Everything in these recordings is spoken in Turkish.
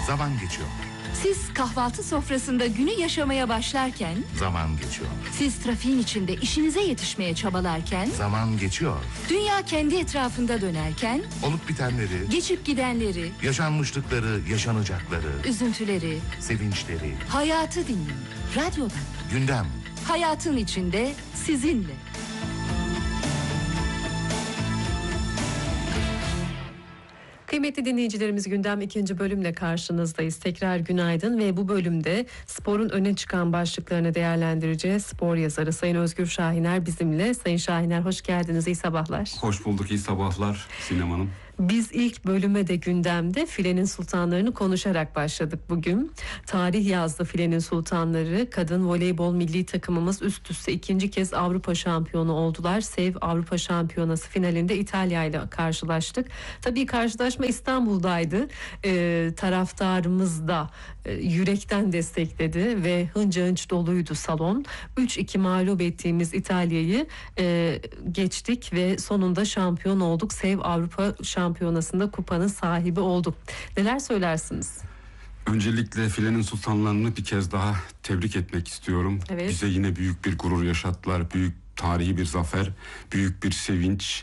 Zaman geçiyor. Siz kahvaltı sofrasında günü yaşamaya başlarken, Zaman geçiyor. siz trafiğin içinde işinize yetişmeye çabalarken, Zaman geçiyor. dünya kendi etrafında dönerken, Olup bitenleri, geçip gidenleri, yaşanmışlıkları, yaşanacakları, üzüntüleri, sevinçleri, hayatı dinleyin. Radyodan. gündem. Hayatın içinde sizinle. Kıymetli dinleyicilerimiz, Gündem 2. bölümle karşınızdayız. Tekrar günaydın ve bu bölümde sporun öne çıkan başlıklarını değerlendireceğiz. Spor yazarı Sayın Özgür Şahiner bizimle. Sayın Şahiner, hoş geldiniz, iyi sabahlar. Hoş bulduk, iyi sabahlar Sinem Hanım. Biz ilk bölüme de gündemde filenin sultanlarını konuşarak başladık bugün. Tarih yazdı filenin sultanları. Kadın voleybol milli takımımız üst üste ikinci kez Avrupa şampiyonu oldular. Sev Avrupa Şampiyonası finalinde İtalya ile karşılaştık. Tabii karşılaşma İstanbul'daydı. Taraftarımız da yürekten destekledi ve hınca hınç doluydu salon. 3-2 mağlup ettiğimiz İtalya'yı geçtik ve sonunda şampiyon olduk. Sev Avrupa Şampiyonası'nda kupanın sahibi olduk. Neler söylersiniz? Öncelikle filenin sultanlarını bir kez daha tebrik etmek istiyorum. Evet. Bize yine büyük bir gurur yaşattılar. Büyük tarihi bir zafer, büyük bir sevinç,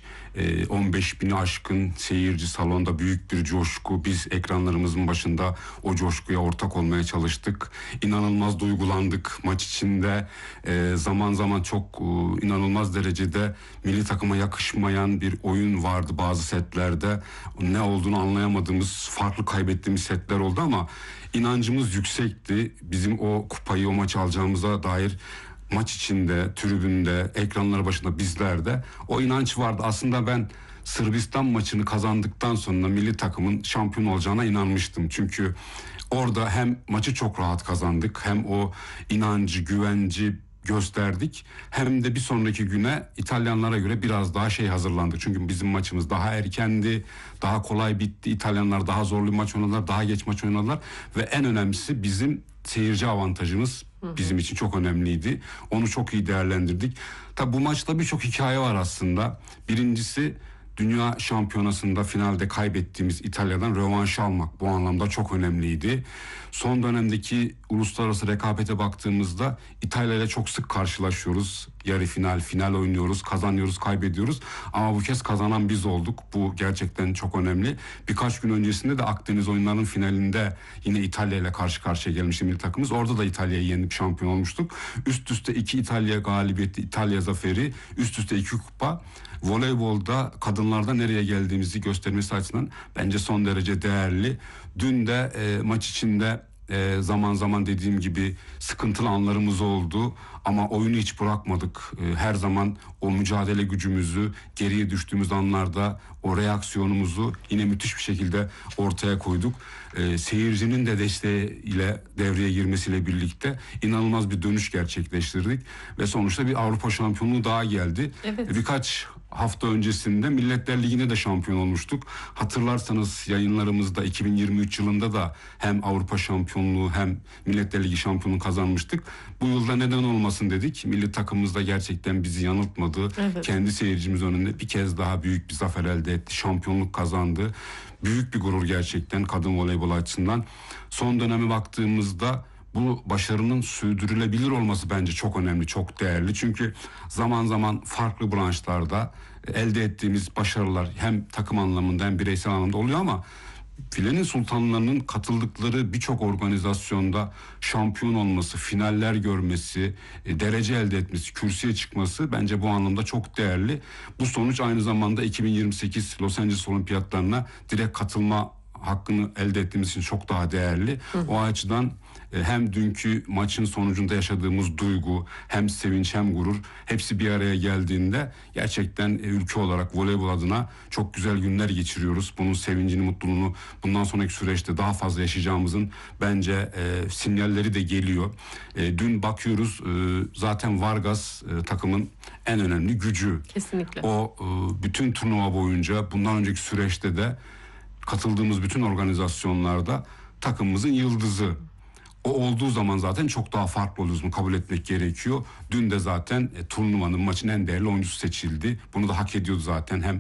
15 bini aşkın seyirci salonda, büyük bir coşku. Biz ekranlarımızın başında o coşkuya ortak olmaya çalıştık. İnanılmaz duygulandık maç içinde. Zaman zaman çok inanılmaz derecede milli takıma yakışmayan bir oyun vardı bazı setlerde. Ne olduğunu anlayamadığımız, farklı kaybettiğimiz setler oldu ama inancımız yüksekti. Bizim o kupayı, o maçı alacağımıza dair maç içinde, tribünde, ekranlar başında bizlerde o inanç vardı. Aslında ben Sırbistan maçını kazandıktan sonra milli takımın şampiyon olacağına inanmıştım. Çünkü orada hem maçı çok rahat kazandık, hem o inancı, güvenci gösterdik, hem de bir sonraki güne İtalyanlara göre biraz daha hazırlandık. Çünkü bizim maçımız daha erkendi, daha kolay bitti. İtalyanlar daha zorlu maç oynadılar, daha geç maç oynadılar ve en önemlisi bizim seyirci avantajımız bizim için çok önemliydi. Onu çok iyi değerlendirdik. Tabi bu maçta birçok hikaye var aslında. Birincisi, Dünya Şampiyonası'nda finalde kaybettiğimiz İtalya'dan rövanş almak bu anlamda çok önemliydi. Son dönemdeki uluslararası rekabete baktığımızda İtalya ile çok sık karşılaşıyoruz. Yarı final, final oynuyoruz, kazanıyoruz, kaybediyoruz. Ama bu kez kazanan biz olduk. Bu gerçekten çok önemli. Birkaç gün öncesinde de Akdeniz oyunlarının finalinde yine İtalya ile karşı karşıya gelmişti milli takımımız. Orada da İtalya'yı yenip şampiyon olmuştuk. Üst üste 2 İtalya galibiyeti, İtalya zaferi, üst üste 2 kupa. Voleybolda kadınlarda nereye geldiğimizi göstermesi açısından bence son derece değerli. Dün de maç içinde zaman zaman dediğim gibi sıkıntılı anlarımız oldu ama oyunu hiç bırakmadık. Her zaman o mücadele gücümüzü, geriye düştüğümüz anlarda o reaksiyonumuzu yine müthiş bir şekilde ortaya koyduk. Seyircinin de desteğiyle, devreye girmesiyle birlikte inanılmaz bir dönüş gerçekleştirdik ve sonuçta bir Avrupa şampiyonluğu daha geldi. Evet. Birkaç hafta öncesinde Milletler Ligi'nde de şampiyon olmuştuk. Hatırlarsanız yayınlarımızda 2023 yılında da hem Avrupa şampiyonluğu hem Milletler Ligi şampiyonluğu kazanmıştık. Bu yılda neden olmasın dedik. Milli takımımız da gerçekten bizi yanıltmadı. Evet. Kendi seyircimiz önünde bir kez daha büyük bir zafer elde etti. Şampiyonluk kazandı. Büyük bir gurur gerçekten kadın voleybol açısından. Son döneme baktığımızda bu başarının sürdürülebilir olması bence çok önemli, çok değerli. Çünkü zaman zaman farklı branşlarda elde ettiğimiz başarılar hem takım anlamında hem bireysel anlamda oluyor ama filenin sultanlarının katıldıkları birçok organizasyonda şampiyon olması, finaller görmesi, derece elde etmesi, kürsüye çıkması bence bu anlamda çok değerli. Bu sonuç aynı zamanda 2028 Los Angeles Olimpiyatlarına direkt katılma hakkını elde ettiğimiz için çok daha değerli. O açıdan hem dünkü maçın sonucunda yaşadığımız duygu, hem sevinç hem gurur hepsi bir araya geldiğinde gerçekten ülke olarak voleybol adına çok güzel günler geçiriyoruz. Bunun sevincini, mutluluğunu bundan sonraki süreçte daha fazla yaşayacağımızın bence sinyalleri de geliyor. Dün bakıyoruz zaten Vargas takımın en önemli gücü. Kesinlikle. O bütün turnuva boyunca bundan önceki süreçte de katıldığımız bütün organizasyonlarda takımımızın yıldızı. O olduğu zaman zaten çok daha farklı oluyoruz. Bunu kabul etmek gerekiyor. Dün de zaten turnuvanın, maçın en değerli oyuncusu seçildi. Bunu da hak ediyordu zaten. Hem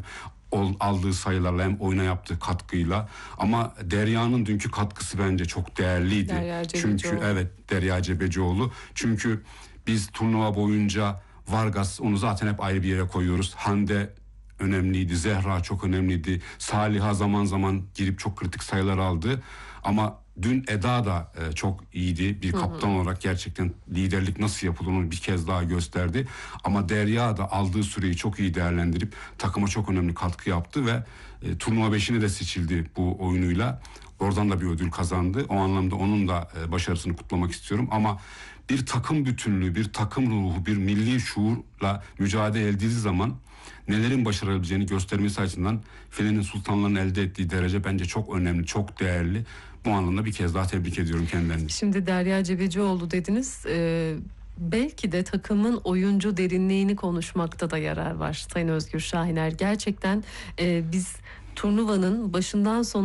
aldığı sayılarla hem oyuna yaptığı katkıyla, ama Derya'nın dünkü katkısı bence çok değerliydi. Derya Cebecioğlu. Çünkü evet, Derya Cebecioğlu. Çünkü biz turnuva boyunca Vargas, onu zaten hep ayrı bir yere koyuyoruz. Hande önemliydi, Zehra çok önemliydi. Saliha zaman zaman girip çok kritik sayılar aldı. Ama dün Eda da çok iyiydi. Bir kaptan olarak gerçekten liderlik nasıl yapılır onu bir kez daha gösterdi. Ama Derya da aldığı süreyi çok iyi değerlendirip takıma çok önemli katkı yaptı ve turnuva 5'ine de seçildi bu oyunuyla. Oradan da bir ödül kazandı. O anlamda onun da başarısını kutlamak istiyorum. Ama bir takım bütünlüğü, bir takım ruhu, bir milli şuurla mücadele edildiği zaman nelerin başarabileceğini göstermesi açısından Filenin Sultanları'nın elde ettiği derece bence çok önemli, çok değerli. Bu anlamda bir kez daha tebrik ediyorum kendilerini. Şimdi Derya Cebecioğlu dediniz. Belki de takımın oyuncu derinliğini konuşmakta da yarar var Sayın Özgür Şahiner. Gerçekten biz turnuvanın başından sonuna